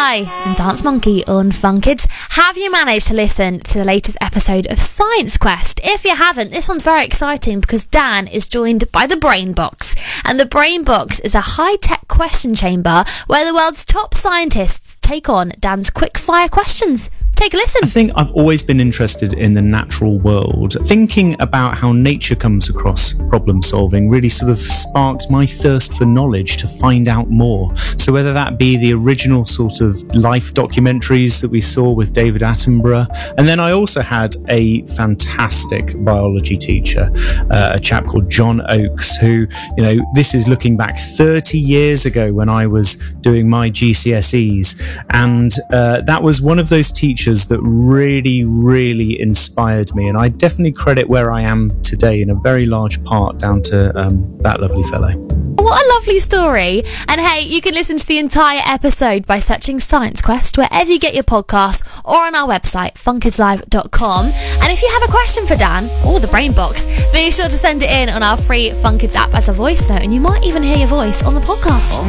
Hi, I'm Dance Monkey on Fun Kids. Have you managed to listen to the latest episode of Science Quest? If you haven't, this one's very exciting because Dan is joined by the Brain Box. And the Brain Box is a high-tech question chamber where the world's top scientists take on Dan's quick-fire questions. Take a listen. I think I've always been interested in the natural world. Thinking about how nature comes across problem solving really sort of sparked my thirst for knowledge to find out more. So whether that be the original sort of life documentaries that we saw with David Attenborough, and then I also had a fantastic biology teacher, a chap called John Oakes, who, you know, this is looking back 30 years ago when I was doing my GCSEs. And that was one of those teachers that really inspired me, and I definitely credit where I am today in a very large part down to that lovely fellow. What a lovely story. And hey, you can listen to the entire episode by searching Science Quest wherever you get your podcasts or on our website funkidslive.com. And if you have a question for Dan or the Brain Box, be sure to send it in on our free Fun Kids app as a voice note, and you might even hear your voice on the podcast.